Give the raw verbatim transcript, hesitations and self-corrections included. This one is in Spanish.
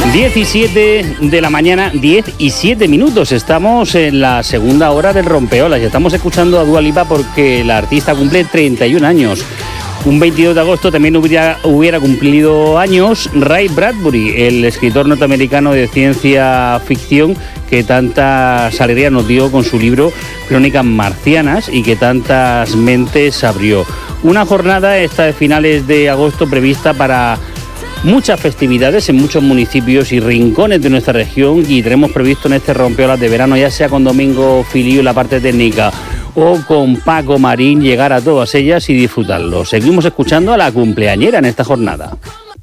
diecisiete de la mañana, diez y siete minutos. Estamos en la segunda hora del Rompeolas y estamos escuchando a Dua Lipa porque la artista cumple treinta y un años. Un veintidós de agosto también hubiera, hubiera cumplido años Ray Bradbury, el escritor norteamericano de ciencia ficción que tantas alegrías nos dio con su libro Crónicas Marcianas y que tantas mentes abrió. Una jornada esta de finales de agosto prevista para muchas festividades en muchos municipios y rincones de nuestra región, y tenemos previsto en este Rompeolas de verano, ya sea con Domingo Filio en la parte técnica o con Paco Marín, llegar a todas ellas y disfrutarlo. Seguimos escuchando a la cumpleañera en esta jornada.